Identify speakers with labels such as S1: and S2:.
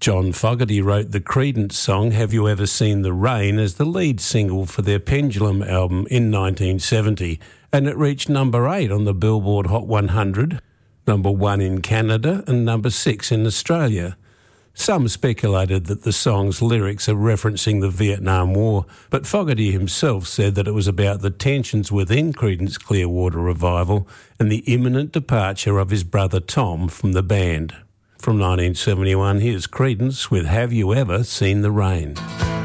S1: John Fogerty wrote the Creedence song Have You Ever Seen the Rain as the lead single for their Pendulum album in 1970, and it reached number 8 on the Billboard Hot 100, number 1 in Canada and number 6 in Australia. Some speculated that the song's lyrics are referencing the Vietnam War, but Fogerty himself said that it was about the tensions within Creedence Clearwater Revival and the imminent departure of his brother Tom from the band. From 1971, here's Creedence with Have You Ever Seen the Rain?